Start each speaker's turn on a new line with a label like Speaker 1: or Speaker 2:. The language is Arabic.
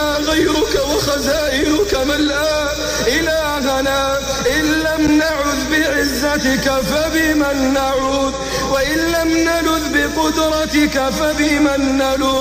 Speaker 1: لنا غيرك وخزائنك ملآ إلهنا. إن لم نعذ بعزتك فبمن نعوذ، وإن لم نلذ بقدرتك فبمن نلوذ.